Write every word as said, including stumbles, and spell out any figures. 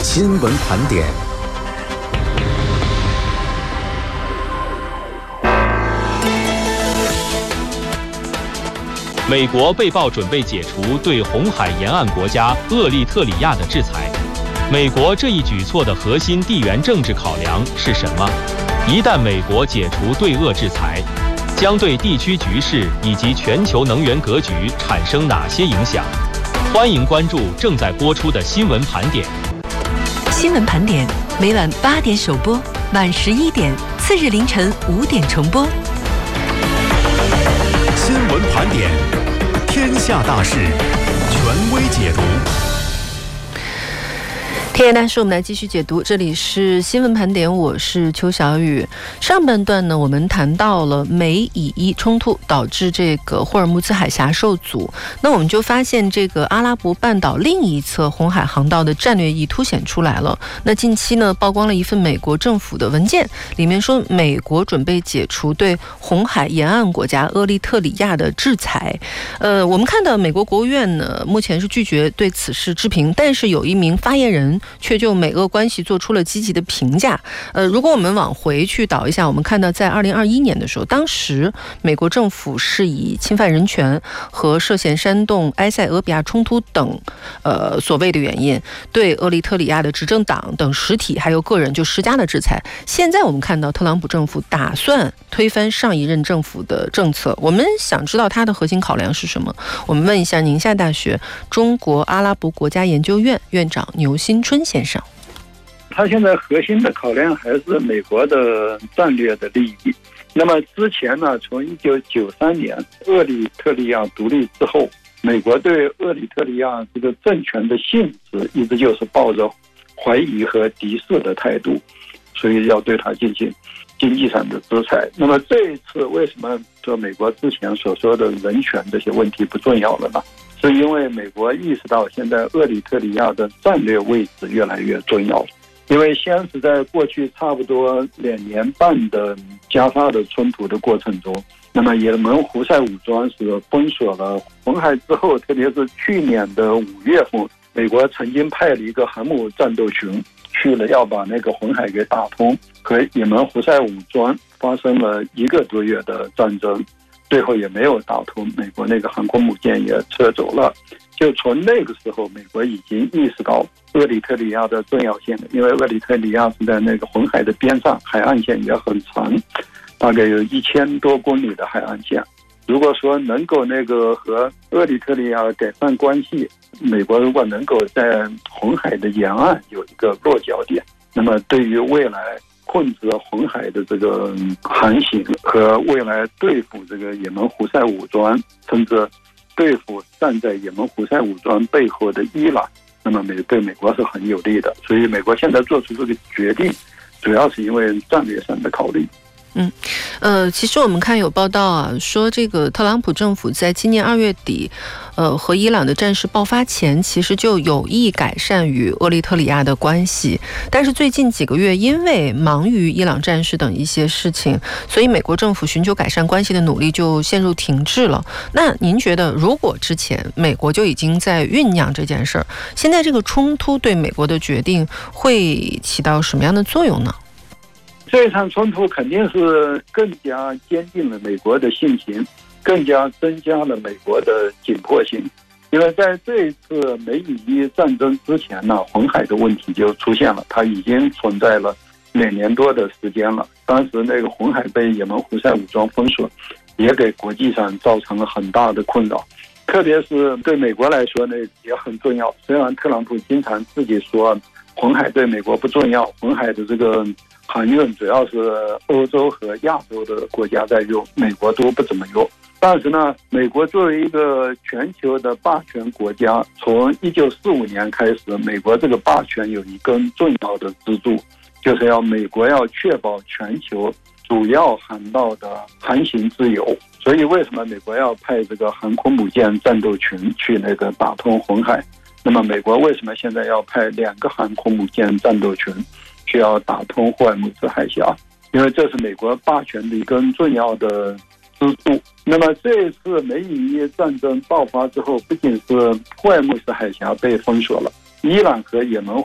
新闻盘点。 美国被曝准备解除对红海沿岸国家厄立特里亚的制裁。美国这一举措的核心地缘政治考量是什么？一旦美国解除对俄制裁，将对地区局势以及全球能源格局产生哪些影响？欢迎关注正在播出的新闻盘点。 新闻盘点每晚八点首播，晚十一点，次日凌晨五点重播。 新闻盘点，天下大事，权威解读。 天下大事，我们来继续解读。这里是新闻盘点，我是邱小雨。上半段呢，我们谈到了美以伊冲突导致这个霍尔木兹海峡受阻，那我们就发现这个阿拉伯半岛另一侧红海航道的战略意凸显出来了。那近期呢，曝光了一份美国政府的文件，里面说美国准备解除对红海沿岸国家厄立特里亚的制裁。呃，我们看到美国国务院呢，目前是拒绝对此事置评，但是有一名发言人却就美俄关系做出了积极的评价。呃，如果我们往回去倒一下，我们看到在二零二一年的时候，当时美国政府是以侵犯人权和涉嫌煽动埃塞俄比亚冲突等呃所谓的原因，对厄立特里亚的执政党等实体还有个人就施加了制裁。现在我们看到特朗普政府打算推翻上一任政府的政策，我们想知道它的核心考量是什么？我们问一下宁夏大学中国阿拉伯国家研究院院长牛新春先生。 他现在核心的考量还是美国的战略的利益。那么之前呢，从一九九三年厄立特里亚独立之后，美国对厄立特里亚这个政权的性质一直就是抱着怀疑和敌视的态度，所以要对他进行经济上的制裁。那么这一次为什么说美国之前所说的人权这些问题不重要了呢？是因为美国意识到现在厄立特里亚的战略位置越来越重要了。因为先是在过去差不多两年半的加沙的冲突的过程中，那么也门胡塞武装是封锁了红海之后，特别是去年的五月份，美国曾经派了一个航母战斗群去了，要把那个红海给打通，和也门胡塞武装发生了一个多月的战争，最后也没有打通，美国那个航空母舰也撤走了。就从那个时候，美国已经意识到厄立特里亚的重要性了，因为厄立特里亚是在那个红海的边上，海岸线也很长，大概有一千多公里的海岸线。如果说能够那个和厄立特里亚改善关系，美国如果能够在红海的沿岸有一个落脚点，那么对于未来控制红海的这个航行和未来对付这个也门胡塞武装，甚至对付站在也门胡塞武装背后的伊朗，那么美对美国是很有利的。所以美国现在做出这个决定，主要是因为战略上的考虑。 嗯，呃，其实我们看有报道啊，说这个特朗普政府在今年二月底，呃，和伊朗的战事爆发前，其实就有意改善与厄立特里亚的关系，但是最近几个月因为忙于伊朗战事等一些事情，所以美国政府寻求改善关系的努力就陷入停滞了。那您觉得，如果之前美国就已经在酝酿这件事儿，现在这个冲突对美国的决定会起到什么样的作用呢？ 这一场冲突肯定是更加坚定了美国的信心，更加增加了美国的紧迫性。因为在这一次美以伊战争之前呢，红海的问题就出现了，它已经存在了两年多的时间了。当时那个红海被也门胡塞武装封锁，也给国际上造成了很大的困扰，特别是对美国来说呢也很重要。虽然特朗普经常自己说红海对美国不重要，红海的这个航运主要是欧洲和亚洲的国家在用，美国都不怎么用。但是呢，美国作为一个全球的霸权国家，从一九四五年开始，美国这个霸权有一根重要的支柱，就是要美国要确保全球主要航道的航行自由。所以为什么美国要派这个航空母舰战斗群去那个打通红海？那么美国为什么现在要派两个航空母舰战斗群需要打通霍尔木兹海峡？因为这是美国霸权的一根重要的支柱。那么这一次美以伊战争爆发之后，不仅是霍尔木兹海峡被封锁了，伊朗和也门